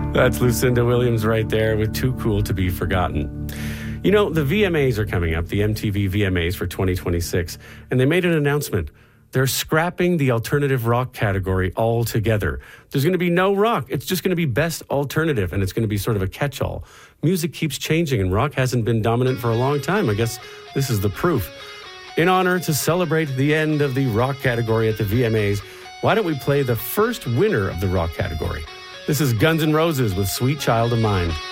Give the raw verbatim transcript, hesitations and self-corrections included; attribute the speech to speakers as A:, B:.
A: That's Lucinda Williams right there with Too Cool to Be Forgotten. You know, the V M As are coming up, the M T V V M As for twenty twenty-six, and they made an announcement. They're scrapping the alternative rock category altogether. There's going to be no rock. It's just going to be best alternative, and it's going to be sort of a catch-all. Music keeps changing, and rock hasn't been dominant for a long time. I guess this is the proof. In honor to celebrate the end of the rock category at the V M As, why don't we play the first winner of the rock category? This is Guns N' Roses with Sweet Child of Mine.